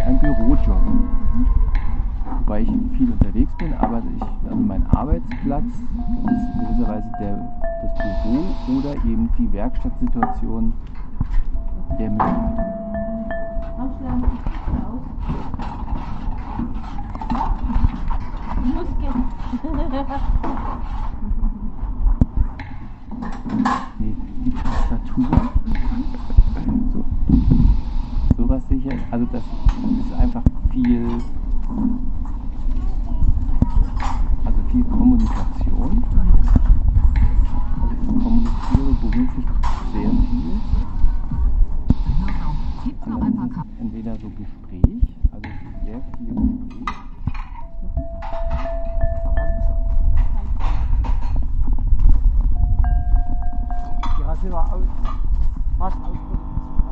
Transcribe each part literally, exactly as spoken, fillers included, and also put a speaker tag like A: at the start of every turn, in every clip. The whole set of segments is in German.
A: ein Bürojob. Wobei ich viel unterwegs bin, aber ich, also mein Arbeitsplatz ist in gewisser Weise der, das Büro oder eben die Werkstattsituation der Mitarbeiter. Nee, die Tastatur. So. Sowas sicher. Also das ist einfach viel, also viel Kommunikation. Also ich kommuniziere beruflich sehr viel. Also entweder so Gespräch, also sehr viel Gespräch.
B: Die war aus, fast ausprobiert.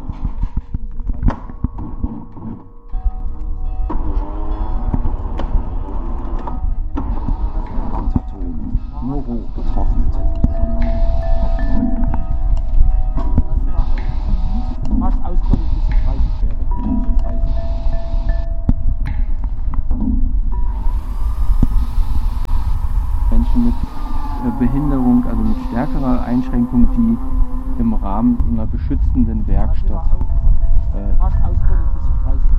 A: Nur hoch getrocknet.
B: Fast ausprobiert bis zu dreißig Pferde.
A: Menschen mit Behinderung, also mit stärkerer Einschränkung, die im Rahmen einer beschützenden Werkstatt äh,
B: Fast ausprobiert bis zu dreißig